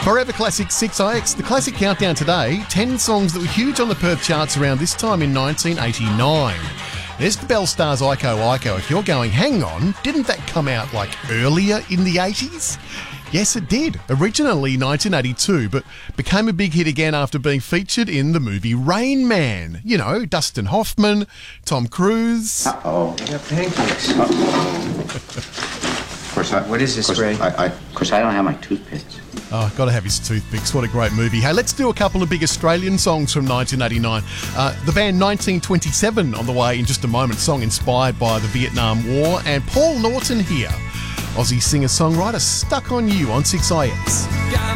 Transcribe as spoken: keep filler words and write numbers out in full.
Forever Classic six I X, the Classic Countdown today, ten songs that were huge on the Perth charts around this time in nineteen eighty-nine. There's the Bell Stars Iko Iko. If you're going, hang on, didn't that come out like earlier in the eighties? Yes, it did. Originally nineteen eighty-two, but became a big hit again after being featured in the movie Rain Man. You know, Dustin Hoffman, Tom Cruise. Uh-oh. I got pancakes. Of course, I, What is this, of course, Ray? I, I, of course, I don't have my toothpicks. Oh, got to have his toothpicks. What a great movie. Hey, let's do a couple of big Australian songs from nineteen eighty-nine. Uh, the band nineteen twenty-seven on the way in just a moment. Song inspired by the Vietnam War. And Paul Norton here, Aussie singer-songwriter, Stuck on You on six I X.